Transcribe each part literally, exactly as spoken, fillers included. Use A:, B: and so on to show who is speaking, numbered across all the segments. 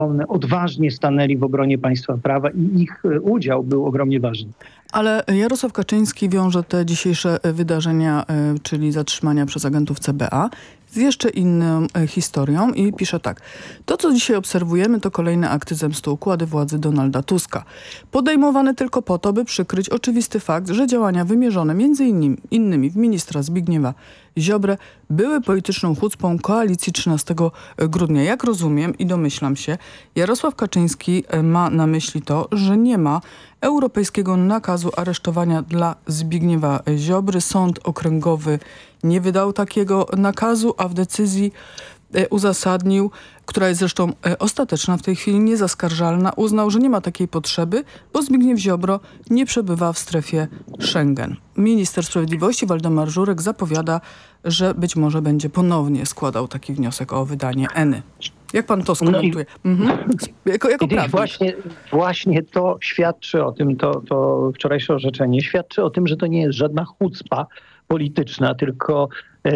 A: odważnie stanęli w obronie państwa prawa i ich udział był ogromnie ważny.
B: Ale Jarosław Kaczyński wiąże te dzisiejsze wydarzenia, czyli zatrzymania przez agentów C B A, z jeszcze inną historią i pisze tak. To, co dzisiaj obserwujemy, to kolejne akty zemsty układy władzy Donalda Tuska. Podejmowane tylko po to, by przykryć oczywisty fakt, że działania wymierzone między innymi, innymi w ministra Zbigniewa Ziobrę były polityczną chucpą koalicji trzynastego grudnia. Jak rozumiem i domyślam się, Jarosław Kaczyński ma na myśli to, że nie ma europejskiego nakazu aresztowania dla Zbigniewa Ziobry. Sąd okręgowy nie wydał takiego nakazu, a w decyzji uzasadnił, która jest zresztą ostateczna w tej chwili, niezaskarżalna, uznał, że nie ma takiej potrzeby, bo Zbigniew Ziobro nie przebywa w strefie Schengen. Minister Sprawiedliwości Waldemar Żurek zapowiada, że być może będzie ponownie składał taki wniosek o wydanie ENY. Jak pan to skomentuje? No mhm. Jako, jako prawnik.
A: Właśnie, właśnie to świadczy o tym, to, to wczorajsze orzeczenie świadczy o tym, że to nie jest żadna chucpa polityczna, tylko e,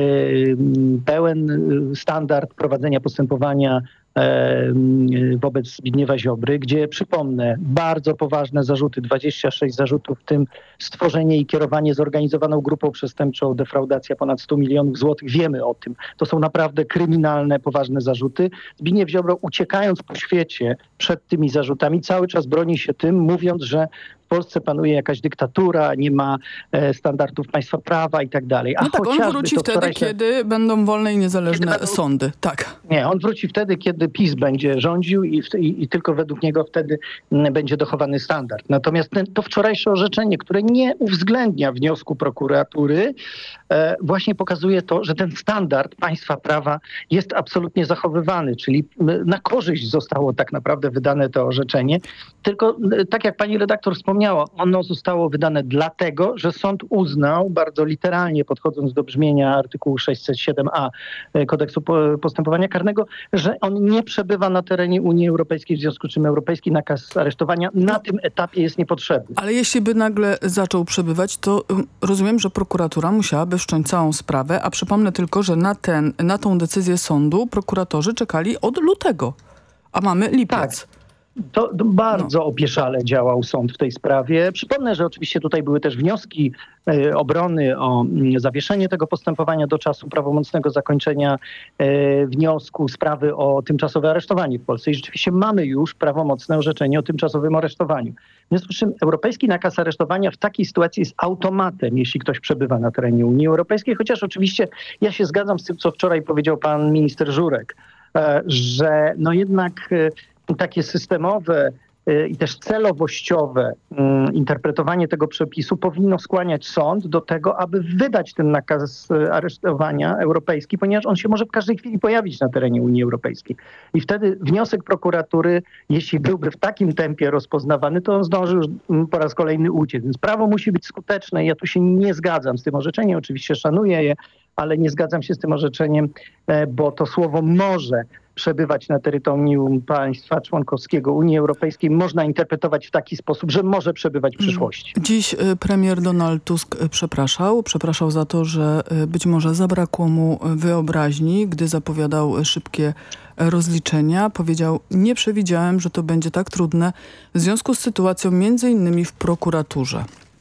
A: pełen standard prowadzenia postępowania e, wobec Zbigniewa Ziobry, gdzie przypomnę, bardzo poważne zarzuty, dwadzieścia sześć zarzutów, w tym stworzenie i kierowanie zorganizowaną grupą przestępczą, defraudacja ponad sto milionów złotych. Wiemy o tym. To są naprawdę kryminalne, poważne zarzuty. Zbigniew Ziobro, uciekając po świecie przed tymi zarzutami, cały czas broni się tym, mówiąc, że w Polsce panuje jakaś dyktatura, nie ma e, standardów państwa prawa i tak dalej. A
B: no tak, on wróci wtedy, wczorajsze... kiedy będą wolne i niezależne będą... sądy. Tak.
A: Nie, on wróci wtedy, kiedy PiS będzie rządził i, i, i tylko według niego wtedy m, będzie dochowany standard. Natomiast ten, to wczorajsze orzeczenie, które nie uwzględnia wniosku prokuratury, e, właśnie pokazuje to, że ten standard państwa prawa jest absolutnie zachowywany, czyli m, na korzyść zostało tak naprawdę wydane to orzeczenie. Tylko m, tak jak pani redaktor wspomniała, ono zostało wydane dlatego, że sąd uznał, bardzo literalnie podchodząc do brzmienia artykułu sześćset siedem a Kodeksu Postępowania Karnego, że on nie przebywa na terenie Unii Europejskiej, w związku z czym europejski nakaz aresztowania na tym etapie jest niepotrzebny.
B: Ale jeśli by nagle zaczął przebywać, to rozumiem, że prokuratura musiałaby wszcząć całą sprawę, a przypomnę tylko, że na, ten, na tą decyzję sądu prokuratorzy czekali od lutego, a mamy lipiec.
A: Tak. To, to bardzo no. opieszale działał sąd w tej sprawie. Przypomnę, że oczywiście tutaj były też wnioski e, obrony o m, zawieszenie tego postępowania do czasu prawomocnego zakończenia e, wniosku sprawy o tymczasowe aresztowanie w Polsce. I rzeczywiście mamy już prawomocne orzeczenie o tymczasowym aresztowaniu. W związku z czym europejski nakaz aresztowania w takiej sytuacji jest automatem, jeśli ktoś przebywa na terenie Unii Europejskiej. Chociaż oczywiście ja się zgadzam z tym, co wczoraj powiedział pan minister Żurek, e, że no jednak... E, takie systemowe i też celowościowe interpretowanie tego przepisu powinno skłaniać sąd do tego, aby wydać ten nakaz aresztowania europejski, ponieważ on się może w każdej chwili pojawić na terenie Unii Europejskiej. I wtedy wniosek prokuratury, jeśli byłby w takim tempie rozpoznawany, to on zdąży już po raz kolejny uciec. Więc prawo musi być skuteczne. Ja tu się nie zgadzam z tym orzeczeniem. Oczywiście szanuję je, ale nie zgadzam się z tym orzeczeniem, bo to słowo może przebywać na terytorium państwa członkowskiego Unii Europejskiej można interpretować w taki sposób, że może przebywać w przyszłości.
B: Dziś premier Donald Tusk przepraszał. Przepraszał za to, że być może zabrakło mu wyobraźni, gdy zapowiadał szybkie rozliczenia. Powiedział, nie przewidziałem, że to będzie tak trudne w związku z sytuacją między innymi w prokuraturze.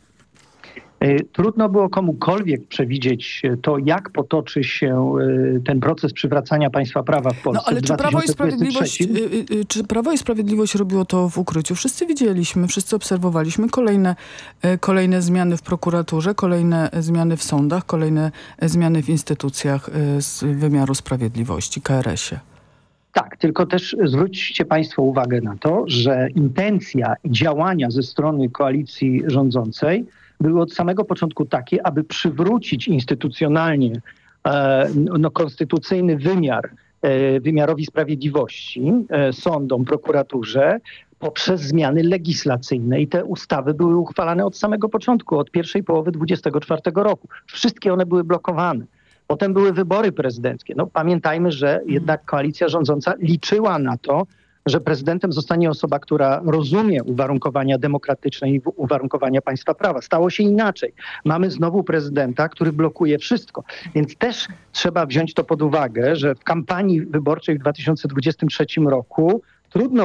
A: Trudno było komukolwiek przewidzieć to, jak potoczy się ten proces przywracania państwa prawa w Polsce.
B: No ale czy Prawo i Sprawiedliwość, czy Prawo i Sprawiedliwość robiło to w ukryciu? Wszyscy widzieliśmy, wszyscy obserwowaliśmy kolejne, kolejne zmiany w prokuraturze, kolejne zmiany w sądach, kolejne zmiany w instytucjach z wymiaru sprawiedliwości, K R S ie.
A: Tak, tylko też zwróćcie państwo uwagę na to, że intencja i działania ze strony koalicji rządzącej były od samego początku takie, aby przywrócić instytucjonalnie e, no, konstytucyjny wymiar e, wymiarowi sprawiedliwości, e, sądom, prokuraturze poprzez zmiany legislacyjne. I te ustawy były uchwalane od samego początku, od pierwszej połowy dwudziestego czwartego roku. Wszystkie one były blokowane. Potem były wybory prezydenckie. No, pamiętajmy, że jednak koalicja rządząca liczyła na to, że prezydentem zostanie osoba, która rozumie uwarunkowania demokratyczne i uwarunkowania państwa prawa. Stało się inaczej. Mamy znowu prezydenta, który blokuje wszystko. Więc też trzeba wziąć to pod uwagę, że w kampanii wyborczej w dwa tysiące dwudziestym trzecim roku trudno